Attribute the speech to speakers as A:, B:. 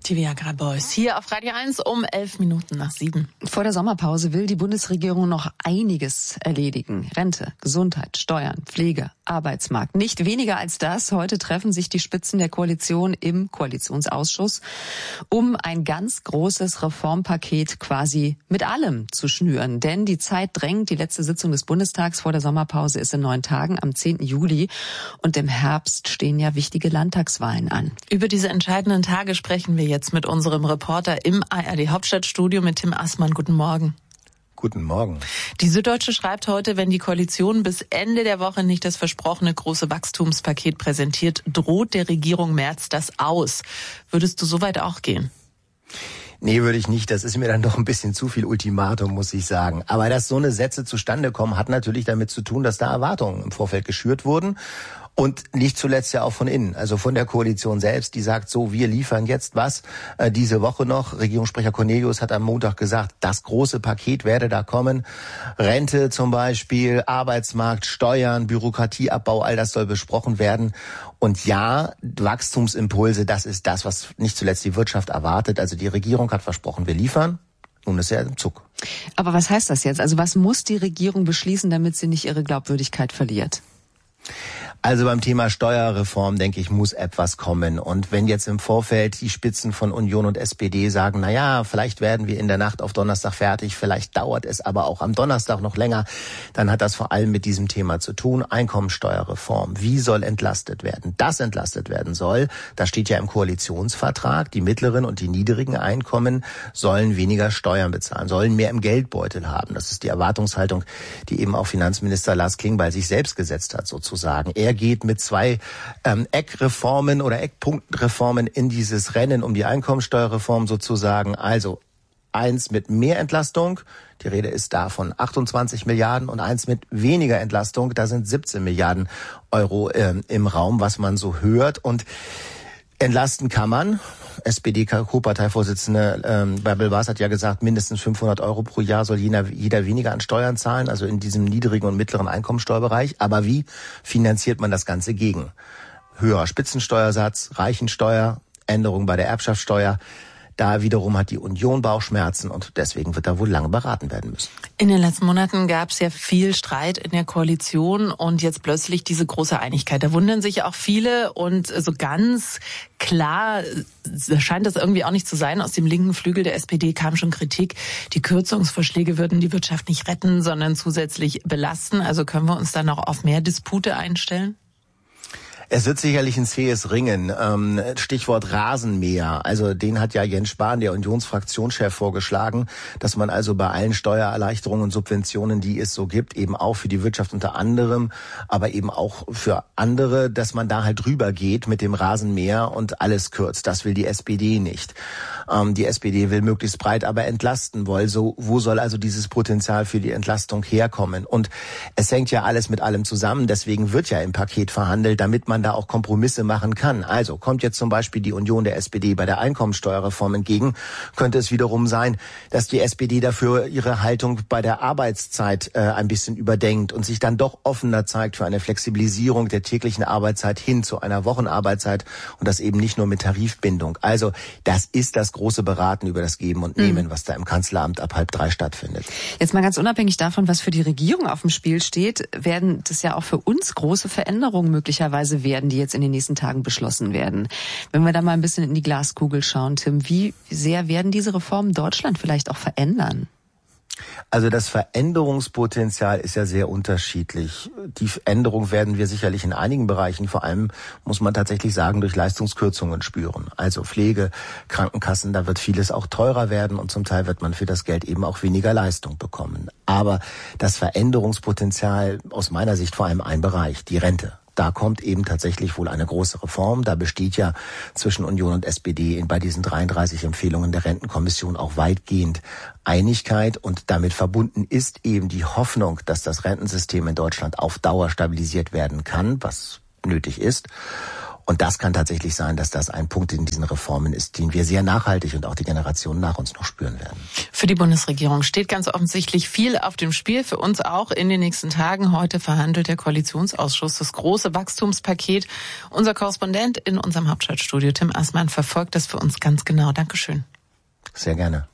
A: Die Viagra Boys hier auf Radio 1 um 7:11.
B: Vor der Sommerpause will die Bundesregierung noch einiges erledigen. Rente, Gesundheit, Steuern, Pflege, Arbeitsmarkt. Nicht weniger als das. Heute treffen sich die Spitzen der Koalition im Koalitionsausschuss, um ein ganz großes Reformpaket quasi mit allem zu schnüren. Denn die Zeit drängt. Die letzte Sitzung des Bundestags vor der Sommerpause ist in 9 Tagen am 10. Juli. Und im Herbst stehen ja wichtige Landtagswahlen an.
A: Über diese entscheidenden Tage sprechen wir jetzt mit unserem Reporter im ARD-Hauptstadtstudio mit Tim Assmann. Guten Morgen.
C: Guten Morgen.
A: Die Süddeutsche schreibt heute, wenn die Koalition bis Ende der Woche nicht das versprochene große Wachstumspaket präsentiert, droht der Regierung Merz das aus. Würdest du so weit auch gehen?
C: Nee, würde ich nicht. Das ist mir dann doch ein bisschen zu viel Ultimatum, muss ich sagen. Aber dass so eine Sätze zustande kommen, hat natürlich damit zu tun, dass da Erwartungen im Vorfeld geschürt wurden. Und nicht zuletzt ja auch von innen, also von der Koalition selbst, die sagt so, wir liefern jetzt was diese Woche noch. Regierungssprecher Cornelius hat am Montag gesagt, das große Paket werde da kommen. Rente zum Beispiel, Arbeitsmarkt, Steuern, Bürokratieabbau, all das soll besprochen werden. Und ja, Wachstumsimpulse, das ist das, was nicht zuletzt die Wirtschaft erwartet. Also die Regierung hat versprochen, wir liefern. Nun ist er im Zug.
B: Aber was heißt das jetzt? Also was muss die Regierung beschließen, damit sie nicht ihre Glaubwürdigkeit verliert?
C: Also beim Thema Steuerreform, denke ich, muss etwas kommen. Und wenn jetzt im Vorfeld die Spitzen von Union und SPD sagen, na ja, vielleicht werden wir in der Nacht auf Donnerstag fertig, vielleicht dauert es aber auch am Donnerstag noch länger, dann hat das vor allem mit diesem Thema zu tun. Einkommensteuerreform. Wie soll entlastet werden? Das entlastet werden soll, das steht ja im Koalitionsvertrag, die mittleren und die niedrigen Einkommen sollen weniger Steuern bezahlen, sollen mehr im Geldbeutel haben. Das ist die Erwartungshaltung, die eben auch Finanzminister Lars Klingbeil sich selbst gesetzt hat, sozusagen. Er geht mit 2 Eckreformen oder Eckpunktreformen in dieses Rennen um die Einkommensteuerreform sozusagen. Also 1 mit mehr Entlastung, die Rede ist da von 28 Milliarden und 1 mit weniger Entlastung, da sind 17 Milliarden Euro im Raum, was man so hört. Und entlasten kann man. SPD-Co-Parteivorsitzende Bärbel Bas hat ja gesagt, mindestens 500 Euro pro Jahr soll jeder weniger an Steuern zahlen, also in diesem niedrigen und mittleren Einkommensteuerbereich. Aber wie finanziert man das Ganze gegen? Höherer Spitzensteuersatz, Reichensteuer, Änderung bei der Erbschaftssteuer. Da wiederum hat die Union Bauchschmerzen und deswegen wird da wohl lange beraten werden müssen.
A: In den letzten Monaten gab es ja viel Streit in der Koalition und jetzt plötzlich diese große Einigkeit. Da wundern sich auch viele und so ganz klar scheint das irgendwie auch nicht zu sein. Aus dem linken Flügel der SPD kam schon Kritik. Die Kürzungsvorschläge würden die Wirtschaft nicht retten, sondern zusätzlich belasten. Also können wir uns dann noch auf mehr Dispute einstellen?
C: Es wird sicherlich ein zähes Ringen. Stichwort Rasenmäher. Also den hat ja Jens Spahn, der Unionsfraktionschef, vorgeschlagen, dass man also bei allen Steuererleichterungen und Subventionen, die es so gibt, eben auch für die Wirtschaft unter anderem, aber eben auch für andere, dass man da halt drüber geht mit dem Rasenmäher und alles kürzt. Das will die SPD nicht. Die SPD will möglichst breit aber entlasten wollen. So, wo soll also dieses Potenzial für die Entlastung herkommen? Und es hängt ja alles mit allem zusammen. Deswegen wird ja im Paket verhandelt, damit man da auch Kompromisse machen kann. Also kommt jetzt zum Beispiel die Union der SPD bei der Einkommensteuerreform entgegen, könnte es wiederum sein, dass die SPD dafür ihre Haltung bei der Arbeitszeit ein bisschen überdenkt und sich dann doch offener zeigt für eine Flexibilisierung der täglichen Arbeitszeit hin zu einer Wochenarbeitszeit und das eben nicht nur mit Tarifbindung. Also das ist das große Beraten über das Geben und Nehmen, was da im Kanzleramt ab 2:30 stattfindet.
B: Jetzt mal ganz unabhängig davon, was für die Regierung auf dem Spiel steht, werden das ja auch für uns große Veränderungen möglicherweise werden, die jetzt in den nächsten Tagen beschlossen werden. Wenn wir da mal ein bisschen in die Glaskugel schauen, Tim, wie sehr werden diese Reformen Deutschland vielleicht auch verändern?
C: Also das Veränderungspotenzial ist ja sehr unterschiedlich. Die Änderung werden wir sicherlich in einigen Bereichen, vor allem muss man tatsächlich sagen, durch Leistungskürzungen spüren. Also Pflege, Krankenkassen, da wird vieles auch teurer werden und zum Teil wird man für das Geld eben auch weniger Leistung bekommen. Aber das Veränderungspotenzial aus meiner Sicht vor allem ein Bereich, die Rente. Da kommt eben tatsächlich wohl eine große Reform. Da besteht ja zwischen Union und SPD bei diesen 33 Empfehlungen der Rentenkommission auch weitgehend Einigkeit. Und damit verbunden ist eben die Hoffnung, dass das Rentensystem in Deutschland auf Dauer stabilisiert werden kann, was nötig ist. Und das kann tatsächlich sein, dass das ein Punkt in diesen Reformen ist, den wir sehr nachhaltig und auch die Generationen nach uns noch spüren werden.
A: Für die Bundesregierung steht ganz offensichtlich viel auf dem Spiel, für uns auch in den nächsten Tagen. Heute verhandelt der Koalitionsausschuss das große Wachstumspaket. Unser Korrespondent in unserem Hauptstadtstudio, Tim Assmann, verfolgt das für uns ganz genau. Dankeschön.
C: Sehr gerne.